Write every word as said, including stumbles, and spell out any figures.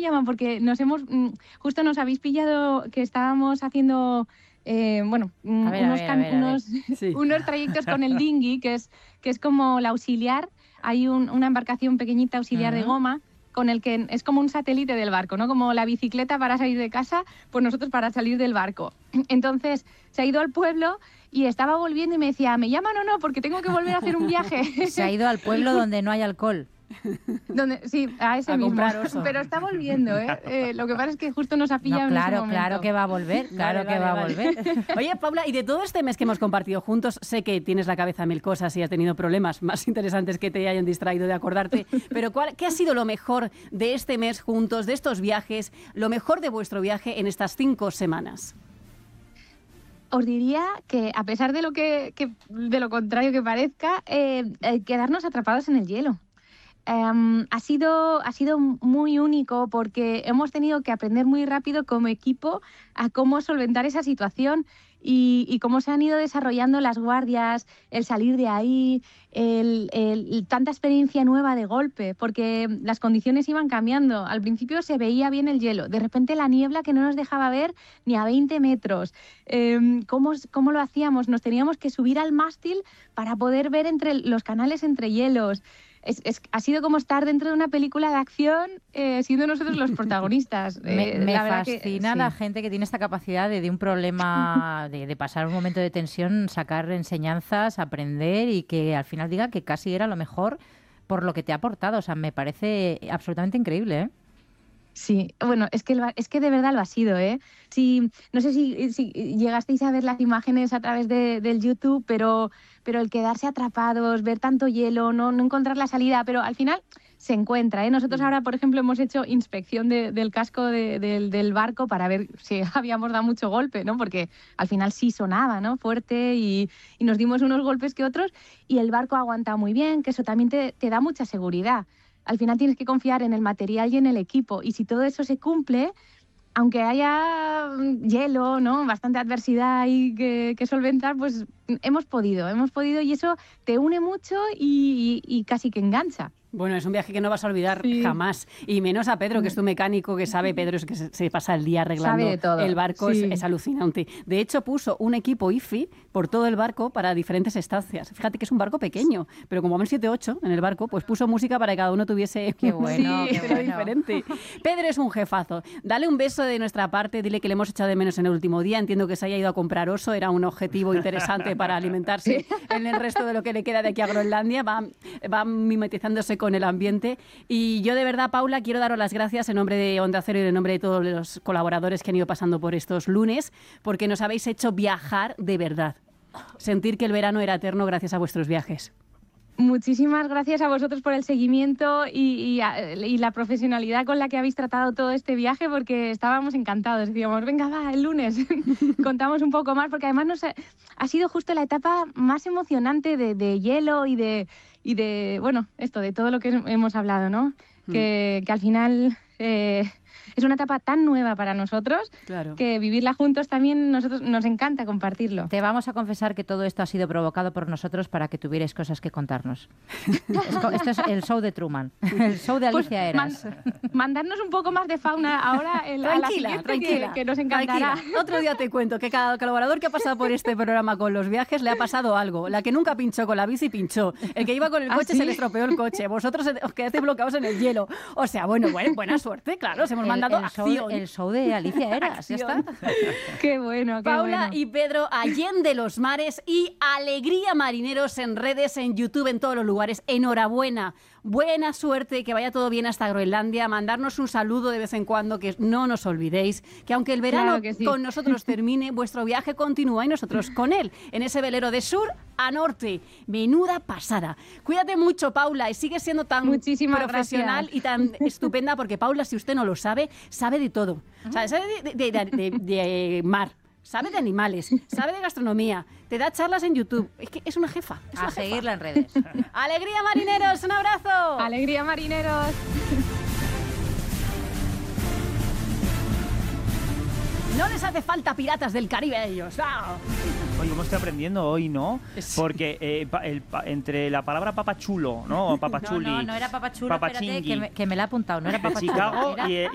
llaman? Porque nos hemos, justo nos habéis pillado que estábamos haciendo... Eh, bueno, a ver, unos, a ver, a ver, a ver. unos, Sí. unos trayectos con el dinghy, que es, que es como la auxiliar. Hay un, una embarcación pequeñita auxiliar uh-huh. de goma, con el que es como un satélite del barco, ¿no? Como la bicicleta para salir de casa, pues nosotros para salir del barco. Entonces se ha ido al pueblo y estaba volviendo y me decía, ¿me llaman o no? Porque tengo que volver a hacer un viaje. Se ha ido al pueblo donde no hay alcohol. Donde, sí, a ese a mismo. Oso. Pero está volviendo, ¿eh? ¿eh? Lo que pasa es que justo nos ha pillado no, claro, en ese momento. Claro que va a volver, claro vale, que vale, va vale. a volver. Oye, Paula, y de todo este mes que hemos compartido juntos, sé que tienes la cabeza a mil cosas y has tenido problemas más interesantes que te hayan distraído de acordarte, pero ¿cuál, ¿qué ha sido lo mejor de este mes juntos, de estos viajes, lo mejor de vuestro viaje en estas cinco semanas? Os diría que, a pesar de lo, que, que, de lo contrario que parezca, eh, eh, quedarnos atrapados en el hielo. Um, ha sido, ha sido muy único porque hemos tenido que aprender muy rápido como equipo a cómo solventar esa situación y, y cómo se han ido desarrollando las guardias, el salir de ahí, el, el, tanta experiencia nueva de golpe, porque las condiciones iban cambiando. Al principio se veía bien el hielo, de repente la niebla que no nos dejaba ver ni a veinte metros. Eh, ¿cómo, ¿Cómo lo hacíamos? Nos teníamos que subir al mástil para poder ver entre los canales entre hielos. Es, es, ha sido como estar dentro de una película de acción eh, siendo nosotros los protagonistas. me eh, me la fascina que, la sí. gente que tiene esta capacidad de, de un problema, de, de pasar un momento de tensión, sacar enseñanzas, aprender y que al final diga que casi era lo mejor por lo que te ha aportado. O sea, me parece absolutamente increíble, ¿eh? Sí, bueno, es que, es que de verdad lo ha sido, ¿eh? Sí, no sé si, si llegasteis a ver las imágenes a través de, del YouTube, pero, pero el quedarse atrapados, ver tanto hielo, no, no encontrar la salida, pero al final se encuentra, ¿eh? Nosotros ahora, por ejemplo, hemos hecho inspección de, del casco de, de, del barco para ver si habíamos dado mucho golpe, ¿no? Porque al final sí sonaba, ¿no? Fuerte y, y nos dimos unos golpes que otros y el barco ha aguantado muy bien, que eso también te, te da mucha seguridad. Al final tienes que confiar en el material y en el equipo. Y si todo eso se cumple, aunque haya hielo, ¿no? Bastante adversidad y que, que solventar, pues hemos podido, hemos podido y eso te une mucho y, y, y casi que engancha. Bueno, es un viaje que no vas a olvidar sí. jamás. Y menos a Pedro, que es tu mecánico, que sabe, Pedro, es que se, se pasa el día arreglando el barco, sí. es, es alucinante. De hecho, puso un equipo I F I por todo el barco para diferentes estancias. Fíjate que es un barco pequeño, pero como van siete ocho en el barco, pues puso música para que cada uno tuviese qué bueno, sí, qué bueno. diferente. Pedro es un jefazo. Dale un beso de nuestra parte, dile que le hemos echado de menos en el último día. Entiendo que se haya ido a comprar oso, era un objetivo interesante para alimentarse en el resto de lo que le queda de aquí a Groenlandia. Va, va mimetizándose con el ambiente. Y yo de verdad, Paula, quiero daros las gracias en nombre de Onda Cero y en nombre de todos los colaboradores que han ido pasando por estos lunes, porque nos habéis hecho viajar de verdad. Sentir que el verano era eterno gracias a vuestros viajes. Muchísimas gracias a vosotros por el seguimiento y, y, a, y la profesionalidad con la que habéis tratado todo este viaje, porque estábamos encantados. Decíamos, venga, va, el lunes contamos un poco más, porque además nos ha, ha sido justo la etapa más emocionante de, de hielo y de, y de, bueno, esto, de todo lo que hemos hablado, ¿no? Mm. Que, que al final... Eh, es una etapa tan nueva para nosotros claro. que vivirla juntos también nosotros nos encanta compartirlo. Te vamos a confesar que todo esto ha sido provocado por nosotros para que tuvierais cosas que contarnos. Esto es el show de Truman, el show de Alicia pues, Eras. Man, mandarnos un poco más de fauna ahora el, tranquila, a la siguiente tranquila, que, que nos encantará. Tranquila. Otro día te cuento que cada colaborador que ha pasado por este programa con los viajes le ha pasado algo. La que nunca pinchó con la bici pinchó. El que iba con el coche ¿Ah, sí? se le estropeó el coche. Vosotros os quedasteis bloqueados en el hielo. O sea, bueno, bueno buena suerte, claro. Se hemos el, mandado el acción. Show, el show de Alicia Eras, ya está. Qué bueno, qué Paula bueno. y Pedro, Allende los mares y Alegría Marineros en redes, en YouTube, en todos los lugares. Enhorabuena. Buena suerte, que vaya todo bien hasta Groenlandia. Mandarnos un saludo de vez en cuando, que no nos olvidéis. Que aunque el verano claro sí. con nosotros termine, vuestro viaje continúa y nosotros con él. En ese velero de sur a norte. Menuda pasada. Cuídate mucho, Paula, y sigue siendo tan Muchísimas profesional gracias. y tan estupenda, porque Paula, si usted no lo sabe, sabe de todo. O sea, sabe de, de, de, de, de mar. Sabe de animales, sabe de gastronomía, te da charlas en YouTube. Es que es una jefa. Es a una seguirla jefa. en redes. ¡Alegría, marineros! ¡Un abrazo! ¡Alegría, marineros! No les hace falta piratas del Caribe a ellos. ¡Ah! Oye, ¿cómo estoy aprendiendo hoy, no? Porque eh, pa, el, pa, entre la palabra papachulo, ¿no? O papachuli. No, no, no era papachulo, espérate, que me, que me la he apuntado. No era papachulo. Chicago era... y...